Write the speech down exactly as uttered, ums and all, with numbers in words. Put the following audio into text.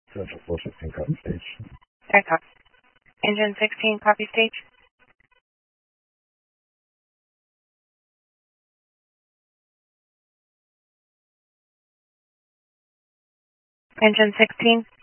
Central four sixteen, copy stage. Echo. Engine sixteen, copy stage. Engine sixteen.